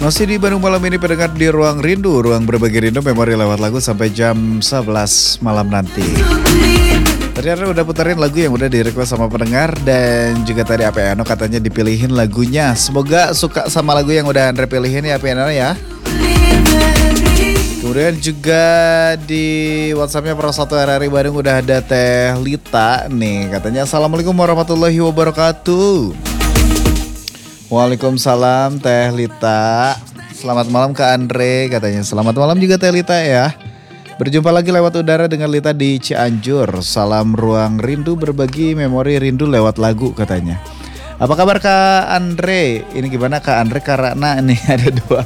Masih di Bandung malam ini pendengar di Ruang Rindu, ruang berbagi rindu memori lewat lagu sampai jam 11 malam nanti. Ternyata udah puterin lagu yang udah di-request sama pendengar dan juga tadi Apiano katanya dipilihin lagunya. Semoga suka sama lagu yang udah Andre pilihin ya Apiano ya. Kemudian juga di WhatsAppnya Pro 1 RRI Bandung udah ada Teh Lita nih. Katanya Assalamualaikum warahmatullahi wabarakatuh. Waalaikumsalam Teh Lita. Selamat malam Kak Andre katanya. Selamat malam juga Teh Lita ya. Berjumpa lagi lewat udara dengan Lita di Cianjur. Salam ruang rindu berbagi memori rindu lewat lagu katanya. Apa kabar Kak Andre? Ini gimana Kak Andre karena nih ada dua.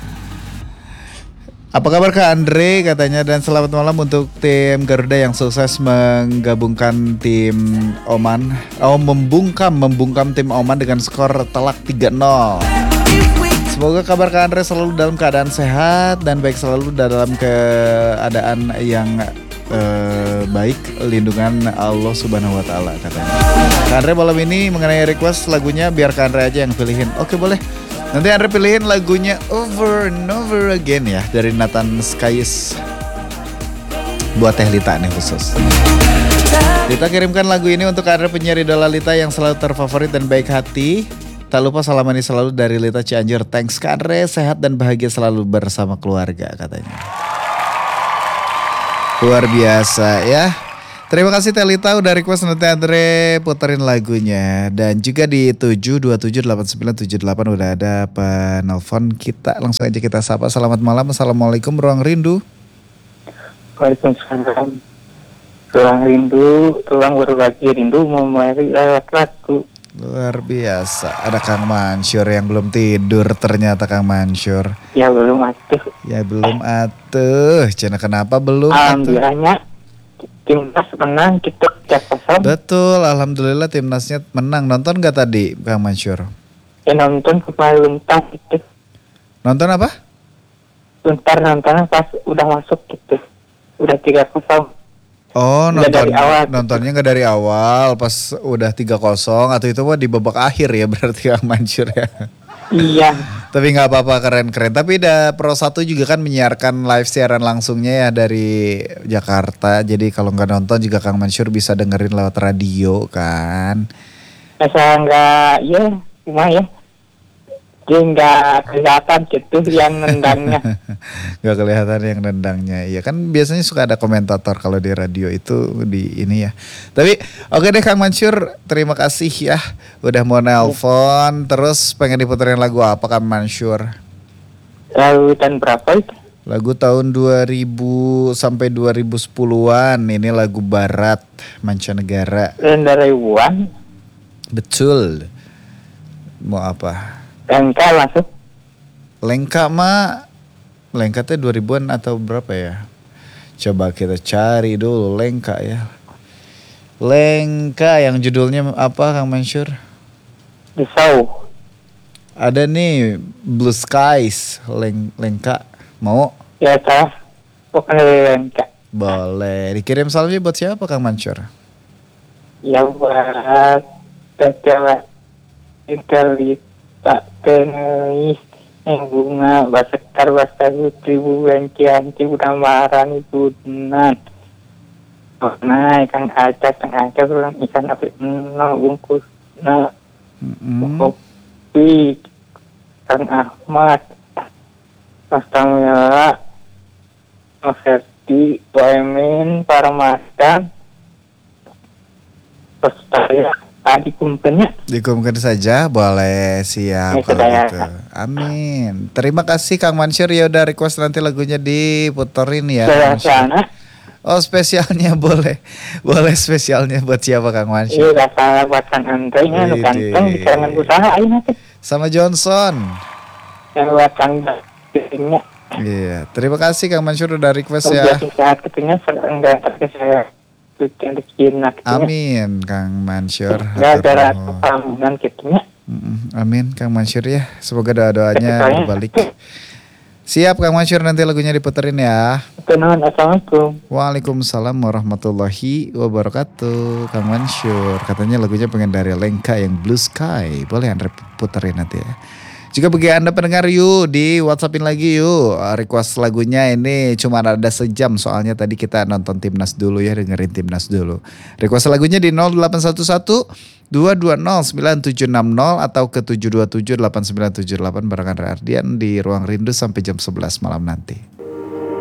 Apa kabar Kak Andre katanya, dan selamat malam untuk tim Garuda yang sukses menggabungkan tim Oman. Membungkam tim Oman dengan skor telak 3-0. Semoga kabar Kak Andre selalu dalam keadaan sehat dan baik selalu dalam keadaan yang baik, lindungan Allah Subhanahu wa taala katanya. Kak Andre malam ini mengenai request lagunya biar Kak Andre aja yang pilihin. Oke boleh. Nanti Andre pilihin lagunya Over and Over Again ya dari Nathan Skies. Buat Teh Lita nih khusus. Lita kirimkan lagu ini untuk Andre penyiar idola Lita yang selalu terfavorit dan baik hati. Tak lupa salam manis selalu dari Lita Cianjur. Thanks Kak Andre, sehat dan bahagia selalu bersama keluarga katanya. Luar biasa ya. Terima kasih Teh Lita udah request, nanti Andre puterin lagunya. Dan juga di 7278978 udah ada penelpon kita. Langsung aja kita sapa. Selamat malam, Assalamualaikum Ruang Rindu. Waalaikumsalam. Ruang Rindu, ruang berbagi rindu memari lewat lagu. Luar biasa. Ada Kang Mansur yang belum tidur ternyata Kang Mansur. Ya belum atuh. Ya belum atuh. Cina kenapa belum atuh? Alhamdulillahnya timnas menang kita 3-0. Betul, alhamdulillah timnasnya menang. Nonton gak tadi Kang Mansur? Ya nonton kemarin luntar gitu. Nonton apa? Luntar nontonnya pas udah masuk gitu. Udah 3-0. Oh, nontonnya gitu. nggak dari awal, pas udah 3-0 atau itu mah di babak akhir ya berarti Kang Mansur ya. Iya. Tapi nggak apa-apa, keren-keren. Tapi Pro 1 juga kan menyiarkan live siaran langsungnya ya dari Jakarta. Jadi kalau nggak nonton juga Kang Mansur bisa dengerin lewat radio kan. Masa nggak, ya cuma ya. Dia nggak kelihatan gitu yang nendangnya. Nggak kelihatan yang nendangnya. Iya kan biasanya suka ada komentator kalau di radio itu di ini ya. Tapi oke deh Kang Mansur, terima kasih ya udah mau nelpon. Terus pengen diputerin lagu apa Kang Mansur? Lalu tahun berapa itu? Lagu tahun 2000 sampai 2010-an. Ini lagu barat mancanegara. Dari Wuhan. Betul. Mau apa? Lengka masuk. Lengka mah, Lengka teh 2000-an atau berapa ya? Coba kita cari dulu Lengka ya. Lengka yang judulnya apa Kang Mansur? Desau. Ada nih Blue Skies, Lengka. Mau? Ya salah. Bukan Lengka. Boleh. Dikirim salamnya buat siapa Kang Mansur? Ya buat Tetela Interlit tak kenais yang bunga basekar basaru tribu cianci udah marah ibu nan naik kang aca ulang ikan api bungkus kopi Kang Ahmad Pastamila Maserti Boemin Paramasan Pestaya Dikumpukan saja, boleh, siap kalau gitu. Amin. Terima kasih Kang Mansur ya udah request, nanti lagunya diputerin ya. Oh spesialnya boleh, boleh spesialnya buat siapa Kang Mansur? Iya salah buat Kang Andre nya, nu ganteng di kalangan usaha ayo nanti. Sama Johnson. Yang buat Kang Andre. Iya, terima kasih Kang Mansur udah request ya. Biasa sehat ketunya enggak tapi saya amin Kang Mansur. Gara-gara kepamungan kitunya. Amin Kang Mansur ya. Semoga doa-doanya berbalik. Siap Kang Mansur, nanti lagunya diputerin ya. Assalamualaikum. Waalaikumsalam warahmatullahi wabarakatuh. Kang Mansur katanya lagunya pengen dari Lengka yang Blue Sky. Boleh Andre puterin nanti ya. Juga bagi Anda pendengar yuk di WhatsAppin lagi yuk. Request lagunya ini cuma ada sejam soalnya tadi kita nonton Timnas dulu ya, dengerin Timnas dulu. Request lagunya di 0811 220 9760 atau ke 727 8978 barengan Ardian di Ruang Rindu sampai jam 11 malam nanti.